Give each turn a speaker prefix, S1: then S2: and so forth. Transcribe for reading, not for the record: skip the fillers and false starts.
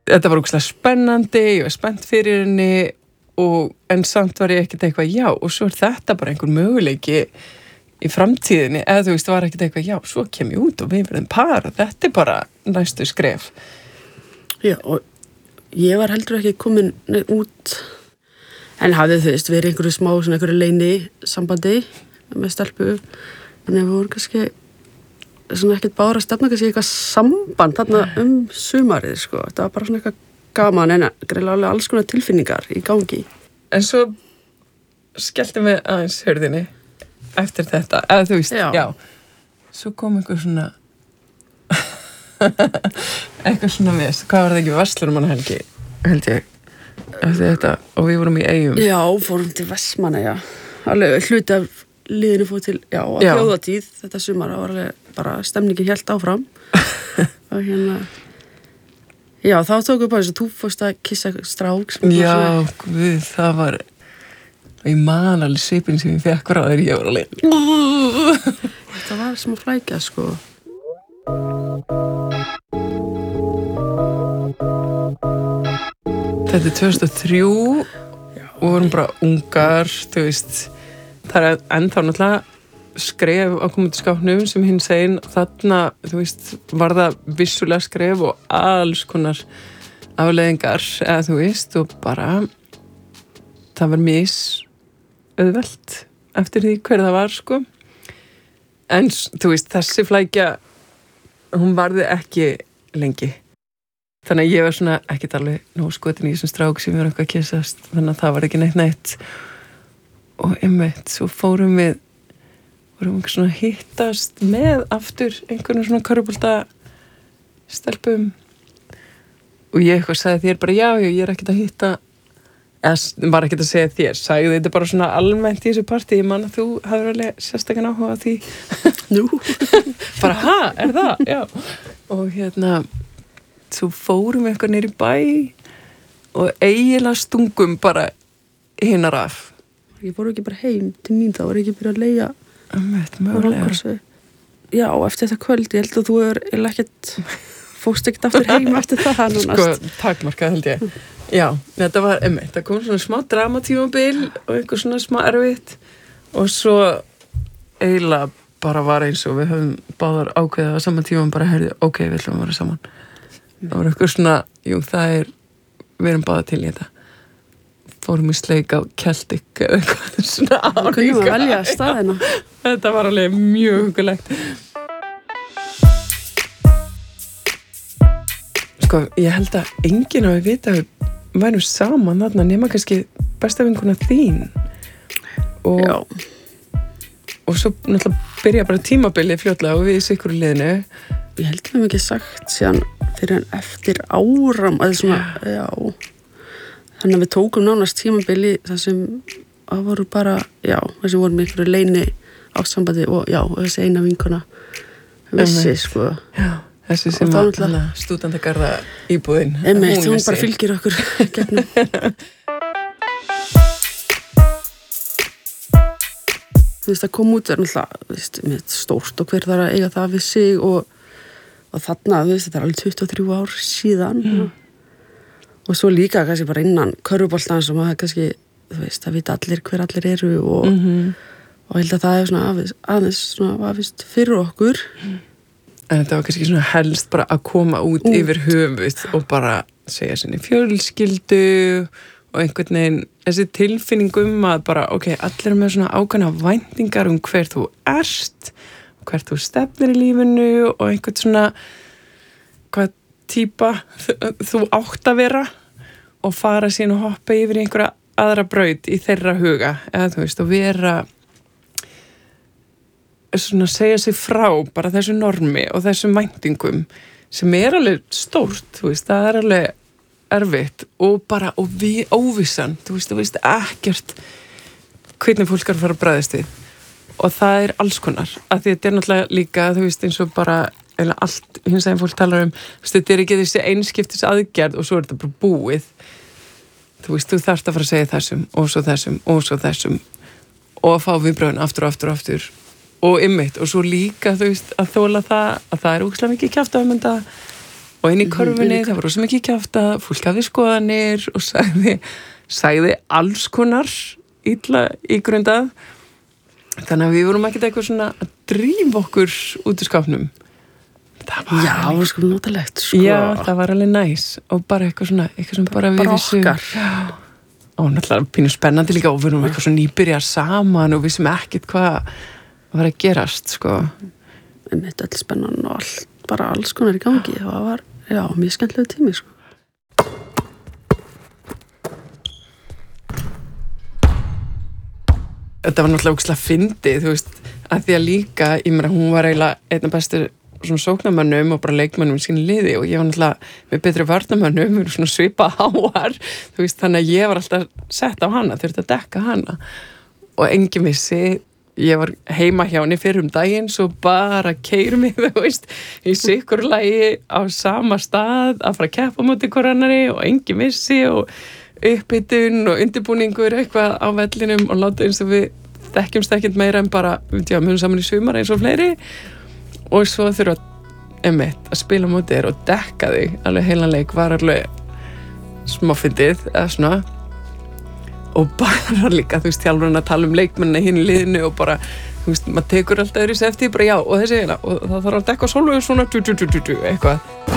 S1: þetta var ógeðslega spennandi, ég var spennt fyrir henni en samt var ég ekkert eitthvað já og svo þetta bara einhver möguleiki í framtíðinni, eða þú veist, var ekkert eitthvað já, svo kem ég út og við verðum par og þetta bara næstu skref.
S2: Já, og ég var heldur ekki komin út en hafði þú veist, verið einhverju smá svona einhverju leini sambandi með stelpu, en við vorum kannski svona ekkert bára að stefna kannski eitthvað samband þarna sumarið, sko. Þetta var bara svona eitthvað gaman en greiðlega alls konar tilfinningar í gangi.
S1: En svo skelltum við aðeins hörðinni eftir þetta, eða þú veist, já. Svo kom einhver svona eitthvað svona við, hvað var það ekki Vestlurumannahelgi, held ég, eftir þetta, og við vorum í Eyjum.
S2: Já, fórum til Vestmannaeyja, alveg hluti af liðinu fór til, á þjóðatíð þetta sumar, það var alveg bara stemningin hélt áfram og já, þá tókum við bara þess að þú fórst að kissa strák.
S1: Já, guð, það var ég man alveg svipin sem ég fekk frá þér, ég var alveg
S2: þetta var sem að flækja, sko.
S1: Þetta er 2003 og vorum bara ungar, þú veist, það er ennþá náttúrulega skref á kommandaskápnum sem hinn segir, þarna, þú veist, var það vissulega skref og alls konar afleiðingar, eða þú veist, og bara það var auðvelt eftir því hver það var, sko. En, þú veist, þessi flækja, hún varði ekki lengi. Þannig að ég var svona ekkert alveg nóg skotin í þessum strák sem við varum eitthvað að kyssast, þannig að það var ekki neitt. Og einmitt, svo vorum einhver svona hittast með aftur einhvern svona körfubolta stelpum og ég eitthvað sagði þér bara já, ég er ekkert að hitta eða var ekkert að segja þér, sagði þetta bara svona almennt í þessu partí, ég man að þú hafði alveg sérstakann áhuga á því.
S2: Nú?
S1: Bara, ha, er það? Já. Og svo fórum við eitthvað niður í bæ og eiginlega stungum bara hinnar af.
S2: Ég fór ekki bara heim til mín, þá var ég ekki byrjað að leigja
S1: mögulega.
S2: Já, eftir þetta kvöld, ég held að þú ekkert fókst ekkert aftur heim eftir það núna.
S1: Sko, takmarkað held ég. Já, þetta var, það kom svona smá dramatímabil og einhver svona smá erfitt og svo eiginlega bara var eins og við höfum báðar ákveðið á saman tíma bara heyrði, ok, við ætlum að vera saman. Það var eitthvað svona, jú, við erum báðar til í þetta. Fórum í sleik á Celtic eða eitthvað svona álíka.
S2: Við kunnum að velja staðina.
S1: Þetta var alveg mjög hugulegt. Sko, ég held að enginn hafi vitað að við værum saman þarna nema kannski besta vinkona þín.
S2: Já.
S1: Og svo náttúrulega byrja bara tímabilið fljótlega og við í sikkur liðinu.
S2: Ég held að við ekki sagt síðan fyrir en eftir áram, eða svona, já. Þannig að við tókum nánast tímabili þar sem það voru bara, já, þessi voru með einhverju leini ásambandi og já, þessi eina vinkona vissi, sko.
S1: Já, þessi sem var stúdendagarða íbúðin.
S2: Einmitt, hún bara fylgir okkur gegnum. Þú veist, að koma út er náttúrulega, með stórt og hver þarf að eiga það við sig og þarna, þú veist, þetta er alveg 23 ár síðan. Og svo líka kannski bara innan körfuboltans og maður kannski, þú veist, það vita allir hver allir eru og held að það er svona aðeins svona vafist fyrir okkur.
S1: En þetta var kannski svona helst bara að koma út yfir höfuð og bara segja sinni fjölskyldu og einhvern veginn þessi tilfinning að bara, ok, allir er með svona ákveðna væntingar hver þú ert, hvert þú stefnir í lífinu og einhvern svona hvað típa þú átt að vera og fara síðan og hoppa yfir í einhverja aðra braut í þeirra huga eða þú veist og vera svona segja sig frá bara þessu normi og þessum væntingum sem er alveg stórt, þú veist, það er alveg erfitt og bara og við óvissan, þú veist ekkert hvernig fólk er að fara að bregðast við og það er alls konar að því þetta er náttúrulega líka, þú veist, eins og bara eða allt, hins veginn fólk talar þetta er ekki þessi einskiptis aðgerð og svo er þetta bara búið þú veist, þú þarft að fara að segja þessum og svo þessum og svo þessum og að fá viðbröðin aftur og einmitt og svo líka, þú veist, að þóla það að það er ógeðslega mikið kjaftaðum og inn í körfunni, það var rosa mikið kjafta, fólk hafði skoðanir og sagði alls konar illa ígrundað. Þannig að við vorum ekkert eitthvað svona að drífa okkur út úr skápnum.
S2: Já, sko notalegt, sko.
S1: Já, það var alveg næs og bara eitthvað sem bara við vissum.
S2: Bara okkar.
S1: Já. Og náttúrulega pínu spennandi líka og við vorum eitthvað svona nýbyrjar saman og vissum ekkert hvað var að gerast, sko.
S2: Mitt öll spennan og bara alls konar í gangi. Það var, já, mjög skemmtilegu tími, sko.
S1: Þetta var náttúrulega ógeðslega fyndið, þú veist, að því að líka, ég meina, hún var eiginlega einn af bestu svona sóknarmönnum og bara leikmönnum í sínu liði og ég var náttúrulega með betri varnarmönnum, við erum svona svipað háar, þú veist, þannig að ég var alltaf sett á hana, þurfti að dekka hana og enginn vissi, ég var heima hjá henni fyrir daginn, svo bara keyra mig, þú veist, í sikurlagi á sama stað að fara að keppa á móti hvor annari og enginn vissi og upphitun og undirbúningur eitthvað á vellinum og láta eins og við þekkjumst ekkert meira en bara, við höfum saman í sumar eins og fleiri og svo þurfa að spila móti þér og dekka þig alveg heilan leik var alveg smáfyndið eða svona og bara líka, þú veist, þjálfurinn að tala leikmennina hinn í liðinu og bara, þú veist, maður tekur alltaf öðru eftir, bara já, og þessi og það þarf að dekka Sólveig svona eitthvað